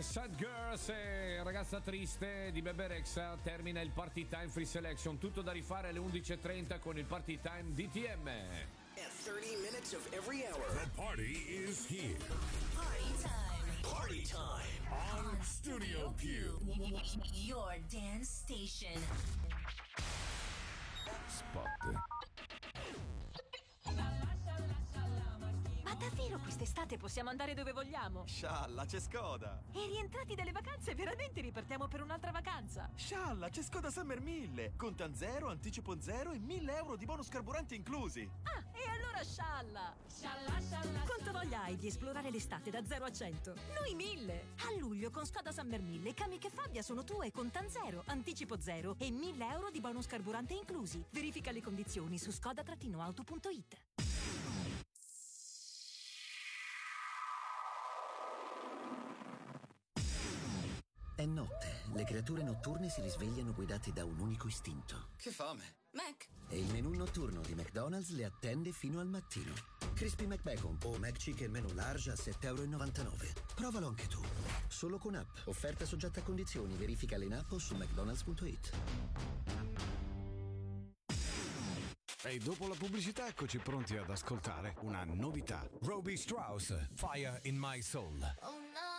Sad Girls e Ragazza Triste di Bebe Rexha. Termina il Party Time Free Selection. Tutto da rifare alle 11.30 con il Party Time DTM. At 30 minutes of every hour. The party is here. Party time. Party time. On Studio Q. Your dance station. Spot. Ma davvero quest'estate possiamo andare dove vogliamo? Scialla, c'è Skoda! E rientrati dalle vacanze veramente ripartiamo per un'altra vacanza? Scialla, c'è Skoda Summer 1000! Contan zero, anticipo zero e 1.000 euro di bonus carburante inclusi! Ah, e allora scialla! Quanto voglia hai di esplorare l'estate da 0 a 100? Noi 1000! A luglio con Skoda Summer 1000 Kamiq e Fabia sono tue con zero, anticipo zero e 1.000 euro di bonus carburante inclusi. Verifica le condizioni su skoda-auto.it. È notte, le creature notturne si risvegliano guidate da un unico istinto. Che fame! Mac. E il menù notturno di McDonald's le attende fino al mattino. Crispy McBacon o McChicken menu large a €7,99. Provalo anche tu. Solo con app. Offerta soggetta a condizioni. Verifica in app o su mcdonalds.it. E dopo la pubblicità eccoci pronti ad ascoltare una novità. Robbie Strauss, Fire in My Soul.